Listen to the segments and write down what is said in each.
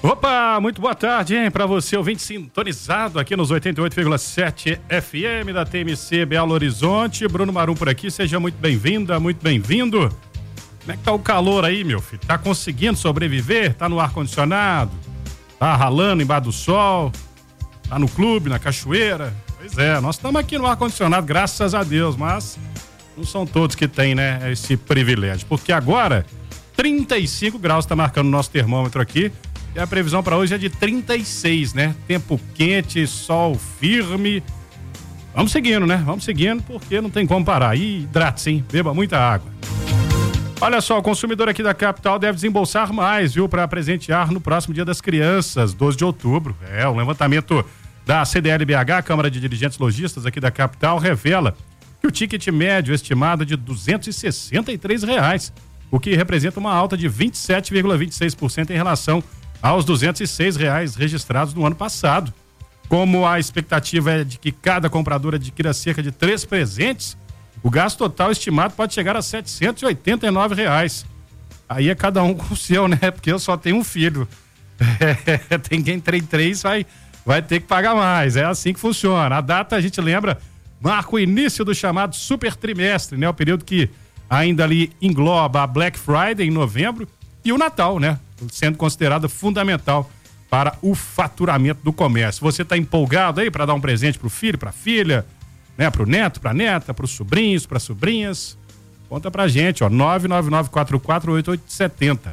Opa, muito boa tarde, hein, pra você, ouvinte sintonizado aqui nos 88,7 FM da TMC Belo Horizonte. Bruno Marum por aqui, seja muito bem-vinda, muito bem-vindo. Como é que tá o calor aí, meu filho? Tá conseguindo sobreviver? Tá no ar-condicionado? Tá ralando embaixo do sol? Tá no clube, na cachoeira? Pois é, nós estamos aqui no ar-condicionado, graças a Deus, mas não são todos que têm, né, esse privilégio. Porque agora, 35 graus tá marcando o nosso termômetro aqui. E a previsão para hoje é de 36, né? Tempo quente, sol firme. Vamos seguindo, né? Vamos seguindo, porque não tem como parar. E hidrate-se, hein? Beba muita água. Olha só, o consumidor aqui da capital deve desembolsar mais, viu? Para presentear no próximo Dia das Crianças, 12 de outubro. O levantamento da CDL-BH, Câmara de Dirigentes Lojistas aqui da capital, revela que o ticket médio estimado é de R$263, o que representa uma alta de 27,26% em relação aos R$206 registrados no ano passado. Como a expectativa é de que cada comprador adquira cerca de 3 presentes, o gasto total estimado pode chegar a R$789. Aí é cada um com o seu, né? Porque eu só tenho um filho. Tem quem tem 3, vai ter que pagar mais. É assim que funciona. A data, a gente lembra, marca o início do chamado super trimestre, né? O período que ainda ali engloba a Black Friday em novembro e o Natal, né? Sendo considerada fundamental para o faturamento do comércio. Você está empolgado aí para dar um presente para o filho, para a filha, né? Para o neto, para a neta, para os sobrinhos, para as sobrinhas? Conta pra gente, ó, 999448870.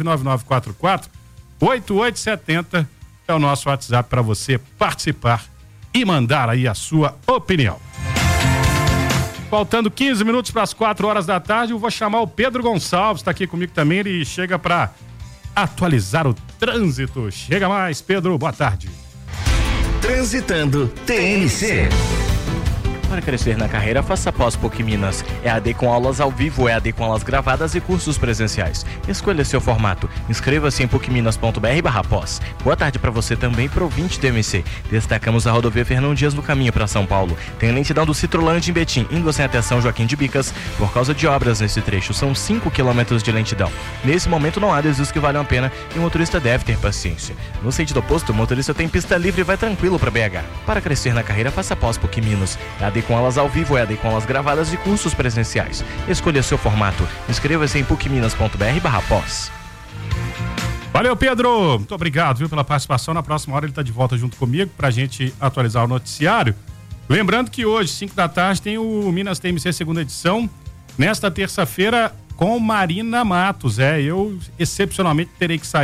999448870 é o nosso WhatsApp para você participar e mandar aí a sua opinião. Faltando 15 minutos para as 4 horas da tarde, eu vou chamar o Pedro Gonçalves, está aqui comigo também, ele chega para atualizar o trânsito. Chega mais, Pedro, boa tarde. Transitando TMC. Para crescer na carreira, faça pós PUC Minas. EAD com aulas ao vivo, EAD com aulas gravadas e cursos presenciais. Escolha seu formato. Inscreva-se em pucminas.br/pós. Boa tarde para você também, pro ouvinte TMC. Destacamos a rodovia Fernão Dias no caminho para São Paulo. Tem lentidão do Citrolândia em Betim, indo sem atenção Joaquim de Bicas, por causa de obras nesse trecho. São 5 quilômetros de lentidão. Nesse momento não há desvios que valham a pena e o motorista deve ter paciência. No sentido oposto, o motorista tem pista livre e vai tranquilo para BH. Para crescer na carreira, faça pós PUC Minas. EAD com aulas ao vivo, EAD com aulas gravadas e cursos presenciais. Escolha seu formato. Inscreva-se em pucminas.br/pós. Valeu, Pedro. Muito obrigado, viu, pela participação. Na próxima hora ele está de volta junto comigo pra gente atualizar o noticiário. Lembrando que hoje, 5 da tarde, tem o Minas TMC segunda edição. Nesta terça-feira, com Marina Matos. Eu, excepcionalmente, terei que sair